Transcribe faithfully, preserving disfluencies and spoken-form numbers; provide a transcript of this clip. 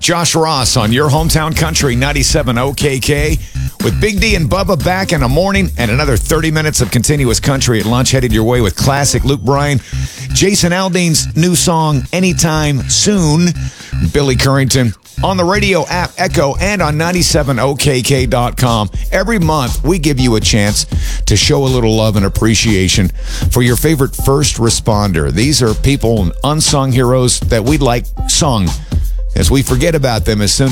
Josh Ross on your hometown country, ninety-seven O K K. With Big D and Bubba back in the morning and another thirty minutes of continuous country at lunch headed your way with classic Luke Bryan. Jason Aldean's new song, Anytime Soon. Billy Currington on the radio app Echo and on ninety-seven O K K dot com. Every month, we give you a chance to show a little love and appreciation for your favorite first responder. These are people, unsung heroes that we'd like sung as we forget about them as soon